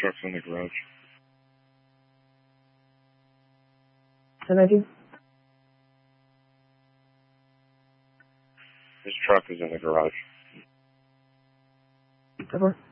truck's in the garage. 1019? His truck is in the garage. 10-4.